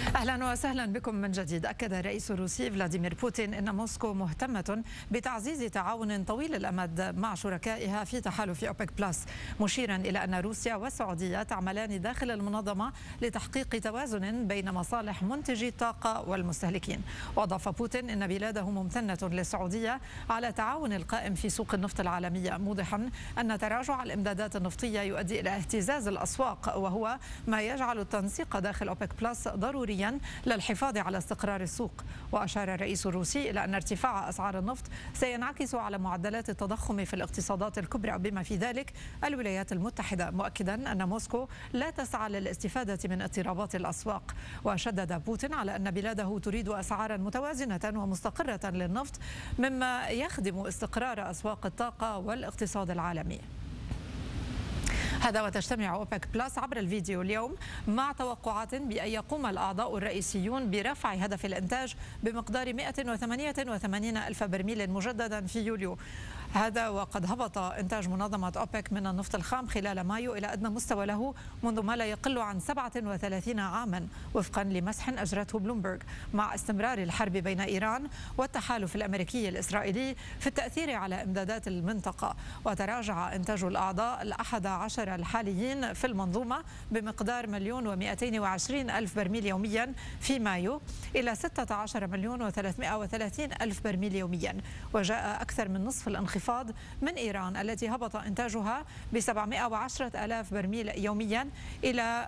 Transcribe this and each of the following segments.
أهلا وسهلا بكم من جديد. أكد الرئيس الروسي فلاديمير بوتين أن موسكو مهتمة بتعزيز تعاون طويل الأمد مع شركائها في تحالف أوبك بلس، مشيرا إلى أن روسيا والسعودية تعملان داخل المنظمة لتحقيق توازن بين مصالح منتجي الطاقة والمستهلكين. وأضاف بوتين أن بلاده ممتنة للسعودية على تعاون القائم في سوق النفط العالمية، موضحا أن تراجع الإمدادات النفطية يؤدي إلى اهتزاز الأسواق، وهو ما يجعل التنسيق داخل أوبك بلس ضروريا للحفاظ على استقرار السوق. وأشار الرئيس الروسي إلى أن ارتفاع أسعار النفط سينعكس على معدلات التضخم في الاقتصادات الكبرى بما في ذلك الولايات المتحدة، مؤكدا أن موسكو لا تسعى للاستفادة من اضطرابات الأسواق. وشدد بوتين على أن بلاده تريد أسعارا متوازنة ومستقرة للنفط، مما يخدم استقرار أسواق الطاقة والاقتصاد العالمي. هذا وتجتمع أوبك بلس عبر الفيديو اليوم مع توقعات بأن يقوم الأعضاء الرئيسيون برفع هدف الإنتاج بمقدار 188 ألف برميل مجددا في يوليو. هذا وقد هبط إنتاج منظمة أوبك من النفط الخام خلال مايو إلى أدنى مستوى له منذ ما لا يقل عن 37 عاما، وفقا لمسح أجرته بلومبرغ، مع استمرار الحرب بين إيران والتحالف الأمريكي الإسرائيلي في التأثير على إمدادات المنطقة. وتراجع إنتاج الأعضاء ال11 الحاليين في المنظومة بمقدار 1,220,000 برميل يوميا في مايو إلى 16,330,000 برميل يوميا. وجاء أكثر من نصف الانخفاض من إيران التي هبط إنتاجها ب710,000 برميل يوميا إلى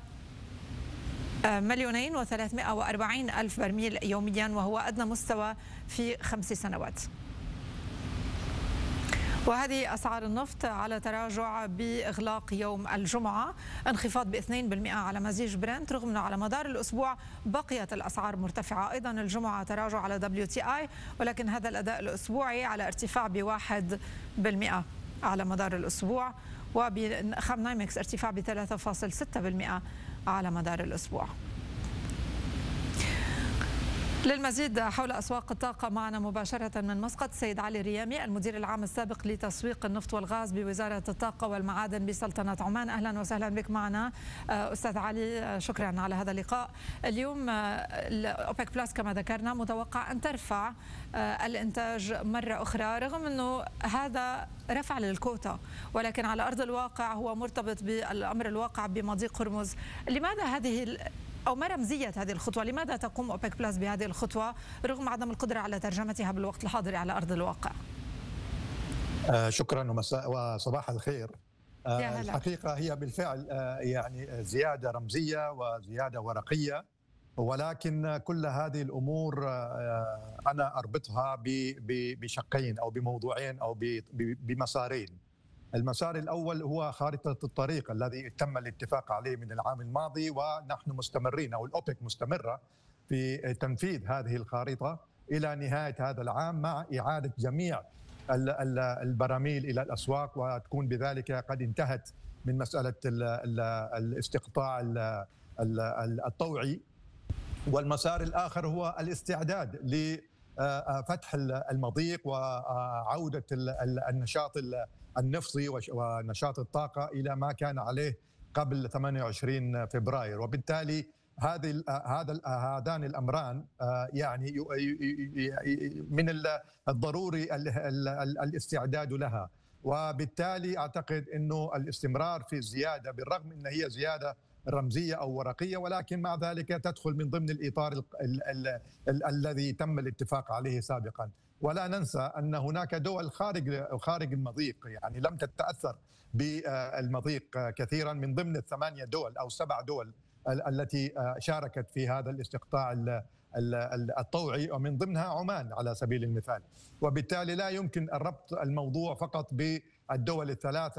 2,340,000 برميل يوميا، وهو أدنى مستوى في 5 سنوات. وهذه أسعار النفط على تراجع بإغلاق يوم الجمعة، انخفاض ب2% على مزيج برنت، رغم أنه على مدار الأسبوع بقيت الأسعار مرتفعة. أيضا الجمعة تراجع على WTI، ولكن هذا الأداء الأسبوعي على ارتفاع ب1% على مدار الأسبوع، وبخام نايمكس ارتفاع ب3.6% على مدار الأسبوع. للمزيد حول أسواق الطاقة معنا مباشرة من مسقط السيد علي ريامي، المدير العام السابق لتسويق النفط والغاز بوزارة الطاقة والمعادن بسلطنة عمان. أهلا وسهلا بك معنا أستاذ علي، شكرا على هذا اللقاء. اليوم أوبك بلس كما ذكرنا متوقع أن ترفع الإنتاج مرة أخرى، رغم أنه هذا رفع للكوتا، ولكن على أرض الواقع هو مرتبط بالأمر الواقع بمضيق هرمز. لماذا هذه أو ما رمزية هذه الخطوة؟ لماذا تقوم أوبك بلس بهذه الخطوة رغم عدم القدرة على ترجمتها بالوقت الحاضر على أرض الواقع؟ شكرا وصباح الخير. الحقيقة هي بالفعل يعني زيادة رمزية وزيادة ورقية، ولكن كل هذه الأمور أنا أربطها بشقين أو بموضوعين أو بمسارين. المسار الأول هو خارطة الطريق الذي تم الاتفاق عليه من العام الماضي، ونحن مستمرين أو الأوبك مستمرة في تنفيذ هذه الخارطة إلى نهاية هذا العام، مع إعادة جميع البراميل إلى الأسواق، وتكون بذلك قد انتهت من مسألة الاستقطاع الطوعي. والمسار الآخر هو الاستعداد لفتح المضيق وعودة النشاط النفطي ونشاط الطاقة إلى ما كان عليه قبل 28 فبراير. وبالتالي هذان الأمران يعني من الضروري الاستعداد لها، وبالتالي أعتقد أنه الاستمرار في الزيادة بالرغم أن هي زيادة رمزية أو ورقية، ولكن مع ذلك تدخل من ضمن الإطار الذي تم الاتفاق عليه سابقا. ولا ننسى أن هناك دول خارج المضيق يعني لم تتأثر بالمضيق كثيرا، من ضمن ال8 دول أو 7 دول التي شاركت في هذا الاستقطاع الطوعي، ومن ضمنها عمان على سبيل المثال. وبالتالي لا يمكن الربط الموضوع فقط بالدول الثلاث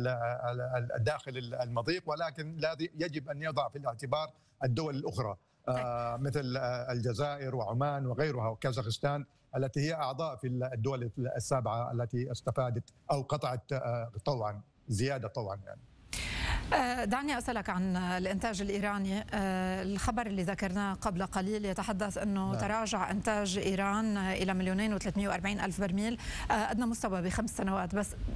داخل المضيق، ولكن يجب أن يضع في الاعتبار الدول الأخرى مثل الجزائر وعمان وغيرها وكازاخستان التي هي أعضاء في الدول ال7 التي استفادت أو قطعت طوعا زيادة طوعا يعني. دعني أسألك عن الإنتاج الإيراني. الخبر اللي ذكرناه قبل قليل يتحدث أنه تراجع إنتاج إيران إلى 2,340,000 برميل، أدنى مستوى ب5 سنوات. بس